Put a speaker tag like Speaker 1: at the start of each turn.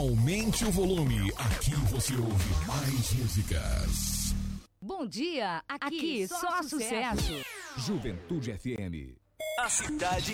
Speaker 1: Aumente o volume, aqui você ouve mais músicas.
Speaker 2: Bom dia, aqui só sucesso.
Speaker 3: Juventude FM.
Speaker 4: A cidade